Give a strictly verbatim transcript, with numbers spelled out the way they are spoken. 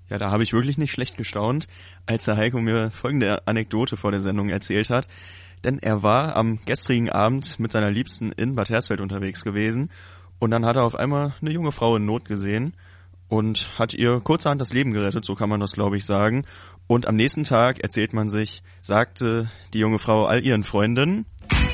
Ja, da habe ich wirklich nicht schlecht gestaunt, als der Heiko mir folgende Anekdote vor der Sendung erzählt hat. Denn er war am gestrigen Abend mit seiner Liebsten in Bad Hersfeld unterwegs gewesen und dann hat er auf einmal eine junge Frau in Not gesehen und hat ihr kurzerhand das Leben gerettet, so kann man das, glaube ich, sagen. Und am nächsten Tag, erzählt man sich, sagte die junge Frau all ihren Freundinnen: